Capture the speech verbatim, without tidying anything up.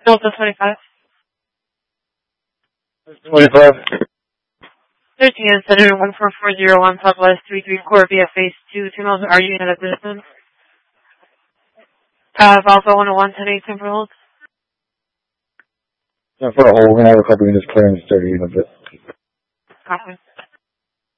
Delta twenty-five. twenty-five. thirteen and Senator one four four zero one Southwest three three four via phase two. Two miles are unit at distance. Have Alpha one oh one ten eight temper hold. Yeah, for a hold, we're going to have a couple units clearing this thirty unit bit. Copy.